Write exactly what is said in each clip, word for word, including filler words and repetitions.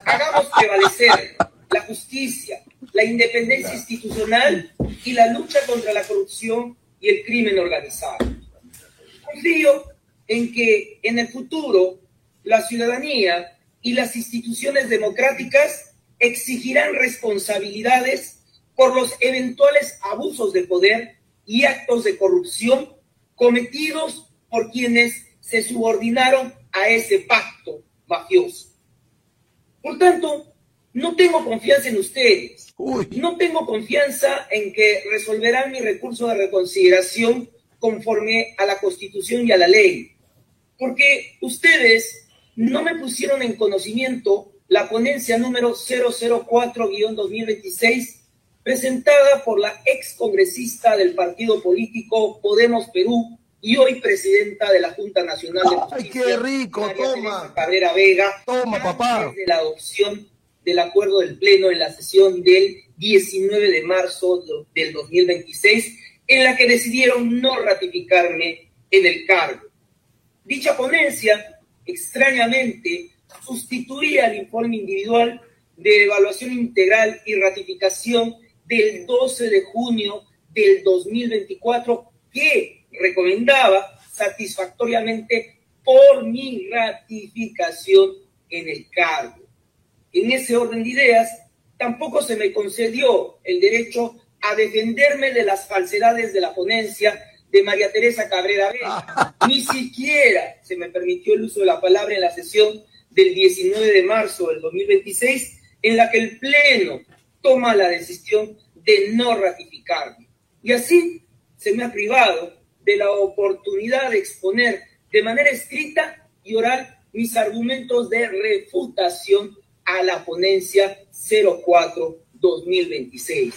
Hagamos prevalecer la justicia, la independencia institucional y la lucha contra la corrupción y el crimen organizado. Confío en que en el futuro la ciudadanía y las instituciones democráticas exigirán responsabilidades por los eventuales abusos de poder y actos de corrupción cometidos por quienes se subordinaron a ese pacto mafioso. Por tanto, no tengo confianza en ustedes. Uy. No tengo confianza en que resolverán mi recurso de reconsideración conforme a la Constitución y a la ley, porque ustedes no me pusieron en conocimiento la ponencia número cero cero cuatro guión dos mil veintiséis presentada por la excongresista del partido político Podemos Perú y hoy presidenta de la Junta Nacional de Justicia. ¡Ay, qué rico! María Toma. Teresa Cabrera Vega. Toma, papá. De la adopción del acuerdo del Pleno en la sesión del diecinueve de marzo del dos mil veintiséis, en la que decidieron no ratificarme en el cargo. Dicha ponencia, extrañamente, sustituía el informe individual de evaluación integral y ratificación del doce de junio del dos mil veinticuatro, que recomendaba satisfactoriamente por mi ratificación en el cargo. En ese orden de ideas, tampoco se me concedió el derecho a defenderme de las falsedades de la ponencia de María Teresa Cabrera Vega. Ni siquiera se me permitió el uso de la palabra en la sesión del diecinueve de marzo del dos mil veintiséis, en la que el Pleno toma la decisión de no ratificarme. Y así se me ha privado de la oportunidad de exponer de manera escrita y oral mis argumentos de refutación a la ponencia cero cuatro dos mil veintiséis.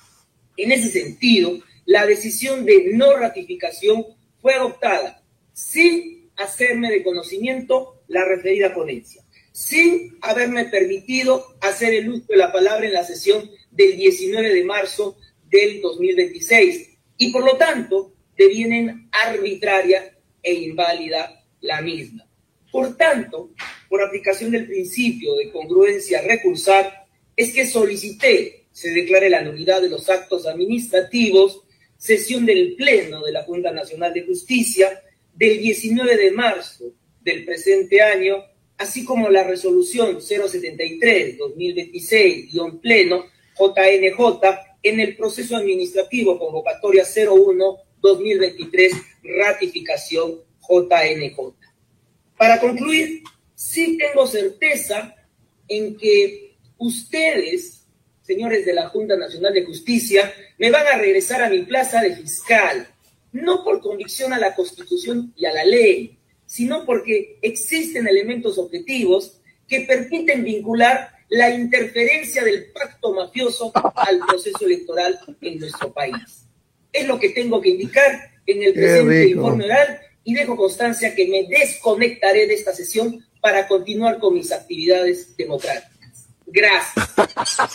En ese sentido, la decisión de no ratificación fue adoptada sin hacerme de conocimiento la referida ponencia, sin haberme permitido hacer el uso de la palabra en la sesión del diecinueve de marzo del dos mil veintiséis, y por lo tanto devienen arbitraria e inválida la misma. Por tanto, por aplicación del principio de congruencia recursal, es que solicité se declare la nulidad de los actos administrativos, sesión del Pleno de la Junta Nacional de Justicia del diecinueve de marzo del presente año, así como la resolución cero setenta y tres dos mil veintiséis Pleno J N J en el proceso administrativo convocatoria cero uno dos mil veintitrés ratificación J N J. Para concluir, sí tengo certeza en que ustedes, señores de la Junta Nacional de Justicia, me van a regresar a mi plaza de fiscal, no por convicción a la Constitución y a la ley, sino porque existen elementos objetivos que permiten vincular la interferencia del pacto mafioso al proceso electoral en nuestro país. Es lo que tengo que indicar en el presente informe oral y dejo constancia que me desconectaré de esta sesión para continuar con mis actividades democráticas. Gracias.